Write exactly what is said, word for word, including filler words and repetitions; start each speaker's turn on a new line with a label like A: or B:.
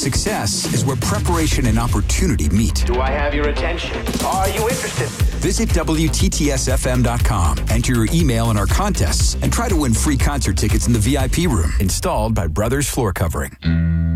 A: Success is where preparation and opportunity meet.
B: Do I have your attention? Are you interested?
A: Visit W T T S F M dot com, enter your email in our contests, and try to win free concert tickets in the V I P room, installed by Brothers Floor Covering.